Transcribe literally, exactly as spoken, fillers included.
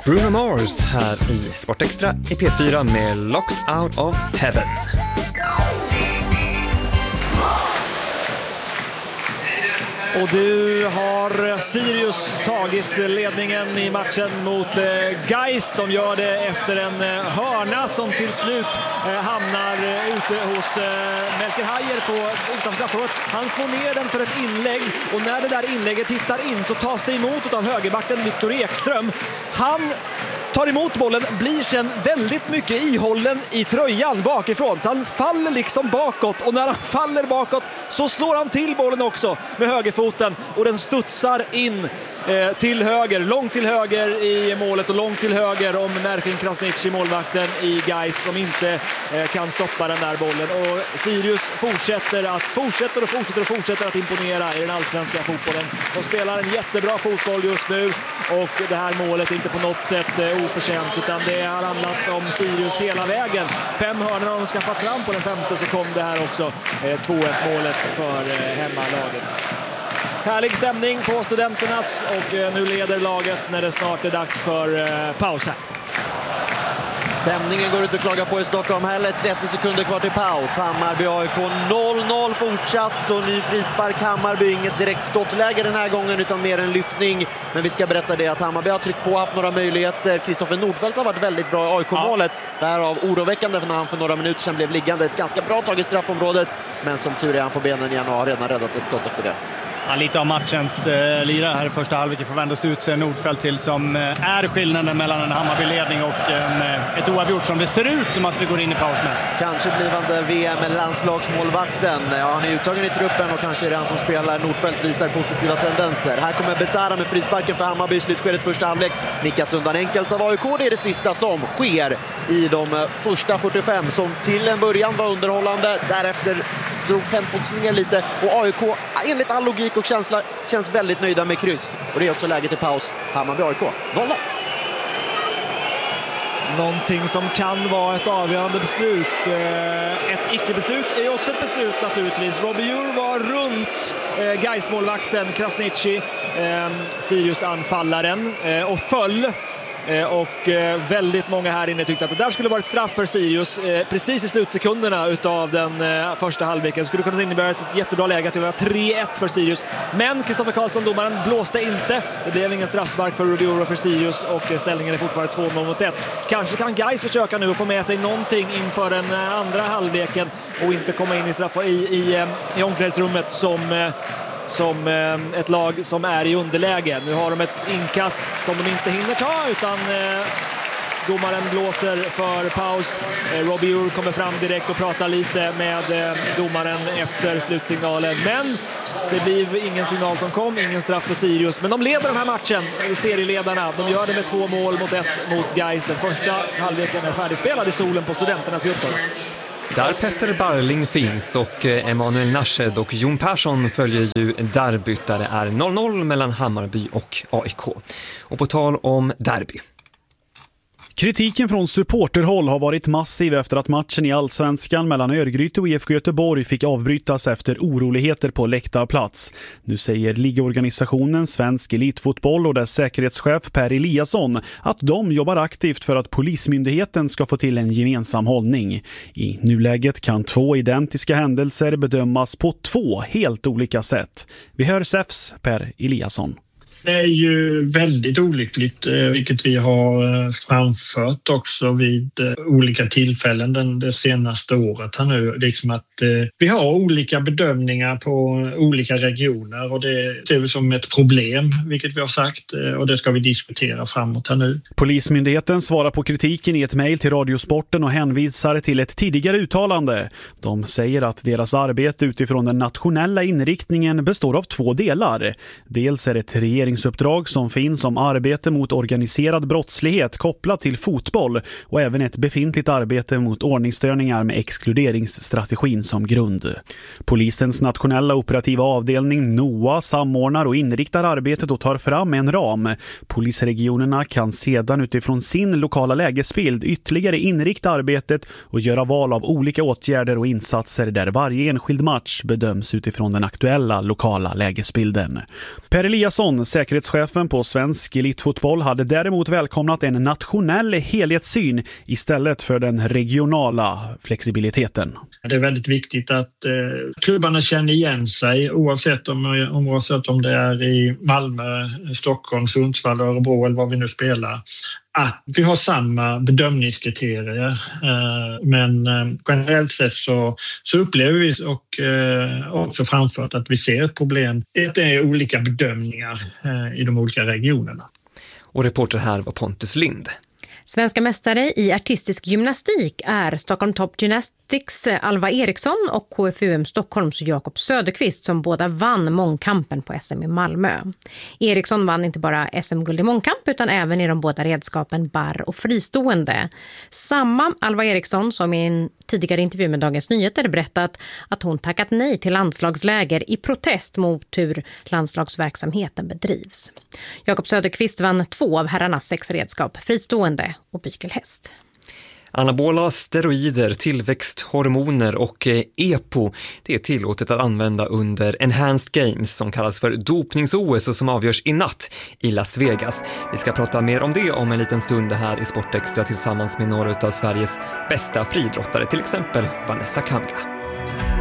Bruno Mars här i Sportextra i P fyra med Locked Out of Heaven. Och du har Sirius tagit ledningen i matchen mot Gais. De gör det efter en hörna som till slut hamnar ute hos Melker Hajer på utanför straffområdet. Han slår ner den för ett inlägg och när det där inlägget hittar in så tas det emot av högerbacken Viktor Ekström. Han tar emot bollen, blir sen väldigt mycket ihållen i tröjan bakifrån. Så han faller liksom bakåt och när han faller bakåt så slår han till bollen också med högerfoten och den studsar in eh, till höger, långt till höger i målet och långt till höger om Merkin Krasniqi, målvakten i Gais, som inte eh, kan stoppa den där bollen. Och Sirius fortsätter att fortsätter och fortsätter och fortsätter att imponera i den allsvenska fotbollen. De spelar en jättebra fotboll just nu och det här målet är inte på något sätt eh, oförtjänt, utan det har handlat om Sirius hela vägen. Fem hörnor har de skaffat fram, på den femte så kom det här också eh, två ett målet för eh, hemmalaget. Härlig stämning på Studenternas och eh, nu leder laget när det snart är dags för eh, paus här. Stämningen går ut att klaga på i Stockholm heller. trettio sekunder kvar till paus. Hammarby A I K noll noll fortsatt och ny frispark. Hammarby, inget direkt skottläge den här gången utan mer en lyftning. Men vi ska berätta det att Hammarby har tryckt på, haft några möjligheter. Kristoffer Nordfeldt har varit väldigt bra i A I K-målet. Ja. Därav oroväckande för när han för några minuter sedan blev liggande. Ett ganska bra tag i straffområdet. Men som tur är han på benen igen och har redan räddat ett skott efter det. Ja, lite av matchens eh, lira här i första halvleken får vändas ut sig Nordfeldt till, som eh, är skillnaden mellan en Hammarby-ledning och en, eh, ett oavgjort som det ser ut som att vi går in i paus med. Kanske blivande V M-landslagsmålvakten. Ja, han är uttagen i truppen och kanske är det han som spelar. Nordfeldt visar positiva tendenser. Här kommer Besara med frisparken för Hammarby i slutskedet första halvlek. Nickas undan enkelt av A I K. Det är det sista som sker i de första fyrtiofem som till en början var underhållande. Därefter drog tempot ner lite och A I K enligt all logik och känsla känns väldigt nöjda med kryss. Och det är också läget i paus. Hammarby A I K noll noll. Någonting som kan vara ett avgörande beslut. Ett icke-beslut är ju också ett beslut naturligtvis. Robbie Djur var runt Gais-målvakten Krasniqi, Sirius-anfallaren, och föll. Och väldigt många här inne tyckte att det där skulle vara ett straff för Sirius precis i slutsekunderna utav den första halvleken. Skulle kunna innebära ett jättebra läge att göra tre ett för Sirius. Men Kristoffer Karlsson, domaren, blåste inte. Det blev ingen straffspark för Rudioro för Sirius och ställningen är fortfarande två noll mot ett. Kanske kan Gais försöka nu att få med sig någonting inför den andra halvleken och inte komma in i straff i, i, i omklädningsrummet som som eh, ett lag som är i underläge. Nu har de ett inkast som de inte hinner ta, utan eh, domaren blåser för paus. Eh, Robbie Djur kommer fram direkt och pratar lite med eh, domaren efter slutsignalen. Men det blir ingen signal som kom, ingen straff för Sirius. Men de leder den här matchen, serieledarna. De gör det med två mål mot ett mot Gais. Den första halvleken är färdigspelad i solen på Studenternas i Uppsala. Där Petter Barling finns och Emanuel Narshed och Jon Persson följer ju derbyt där det är noll noll mellan Hammarby och A I K. Och på tal om derby. Kritiken från supporterhåll har varit massiv efter att matchen i Allsvenskan mellan Örgryte och I F K Göteborg fick avbrytas efter oroligheter på läktarplats. Nu säger ligorganisationen Svensk Elitfotboll och dess säkerhetschef Per Eliasson att de jobbar aktivt för att polismyndigheten ska få till en gemensam hållning. I nuläget kan två identiska händelser bedömas på två helt olika sätt. Vi hör S E Fs Per Eliasson. Det är ju väldigt olyckligt, vilket vi har framfört också vid olika tillfällen den, det senaste året här nu. Liksom att vi har olika bedömningar på olika regioner och det ser vi som ett problem, vilket vi har sagt, och det ska vi diskutera framåt här nu. Polismyndigheten svarar på kritiken i ett mejl till Radiosporten och hänvisar till ett tidigare uttalande. De säger att deras arbete utifrån den nationella inriktningen består av två delar. Dels är det ett regering uppdrag som finns om arbete mot organiserad brottslighet kopplat till fotboll och även ett befintligt arbete mot ordningsstörningar med exkluderingsstrategin som grund. Polisens nationella operativa avdelning N O A samordnar och inriktar arbetet och tar fram en ram. Polisregionerna kan sedan utifrån sin lokala lägesbild ytterligare inrikta arbetet och göra val av olika åtgärder och insatser där varje enskild match bedöms utifrån den aktuella lokala lägesbilden. Per Eliasson, säkerhetschefen på svensk elitfotboll hade däremot välkomnat en nationell helhetssyn istället för den regionala flexibiliteten. Det är väldigt viktigt att eh, klubbarna känner igen sig oavsett om, oavsett om det är i Malmö, Stockholm, Sundsvall, Örebro eller vad vi nu spelar. Att vi har samma bedömningskriterier, eh, men eh, generellt sett så, så upplever vi och eh, också framfört att vi ser ett problem. Det är olika bedömningar eh, i de olika regionerna. Och reporter här var Pontus Lind. Svenska mästare i artistisk gymnastik är Stockholm Top Gymnastics Alva Eriksson och K F U M Stockholms Jakob Söderqvist som båda vann mångkampen på S M i Malmö. Eriksson vann inte bara S M-guld i mångkamp utan även i de båda redskapen barr och fristående. Samma Alva Eriksson som i en tidigare intervju med Dagens Nyheter berättat att hon tackat nej till landslagsläger i protest mot hur landslagsverksamheten bedrivs. Jakob Söderqvist vann två av herrarnas sex redskap, fristående och bykelhäst. Anabola steroider, tillväxthormoner och E P O, det är tillåtet att använda under Enhanced Games som kallas för dopnings-O S och som avgörs i natt i Las Vegas. Vi ska prata mer om det om en liten stund här i Sportextra tillsammans med några av Sveriges bästa friidrottare, till exempel Vanessa Kanga.